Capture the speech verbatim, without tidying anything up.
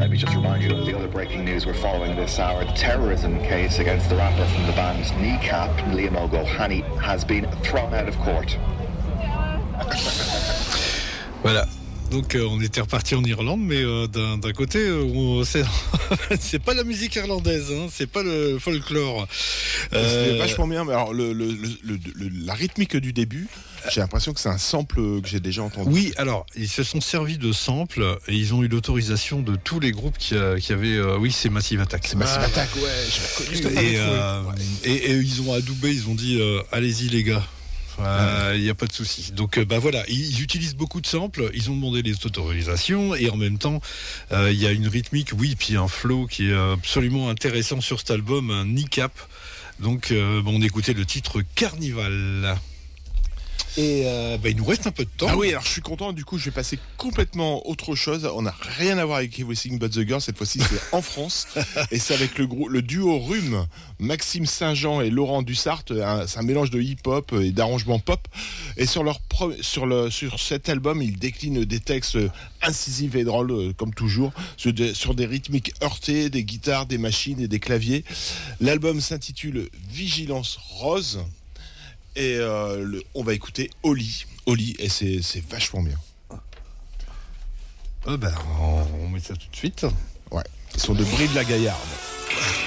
let me just remind you of the other breaking news we're following this hour. The terrorism case against the rapper from the band Kneecap, Liam O'Gohany, has been thrown out of court. Voilà. Donc euh, on était reparti en Irlande, mais euh, d'un, d'un côté, euh, on, c'est, c'est pas la musique irlandaise, hein, c'est pas le folklore. Euh... C'était vachement bien, mais alors le, le, le, le, le, la rythmique du début, j'ai l'impression que c'est un sample que j'ai déjà entendu. Oui, alors ils se sont servis de samples et ils ont eu l'autorisation de tous les groupes qui, euh, qui avaient. Euh, oui, c'est Massive Attack. C'est Massive ah, Attack, ouais, j'ai pas connu. Et, euh, ouais. et, et ils ont adoubé, ils ont dit euh, allez-y les gars. Il euh, n'y a pas de souci. Donc, euh, bah voilà, ils, ils utilisent beaucoup de samples. Ils ont demandé les autorisations et en même temps, il euh, y a une rythmique, oui, puis un flow qui est absolument intéressant sur cet album, un Kneecap. Donc, euh, bon, on écoutait le titre Carnival. Et euh, bah, il nous reste un peu de temps. Ah oui, alors je suis content, du coup je vais passer complètement autre chose. On n'a rien à voir avec Everything But The Girl, cette fois-ci c'est en France. Et c'est avec le, gros, le duo Rhume, Maxime Saint-Jean et Laurent Dussart. Un, c'est un mélange de hip-hop et d'arrangement pop. Et sur, leur pro, sur, le, sur cet album, ils déclinent des textes incisifs et drôles, comme toujours, sur, de, sur des rythmiques heurtées, des guitares, des machines et des claviers. L'album s'intitule Vigilance Rose. Et euh, le, on va écouter Oli, Oli, et c'est, c'est vachement bien. Euh ben, on, on met ça tout de suite. Ouais, ils sont de Brie-de-la-Gaillarde.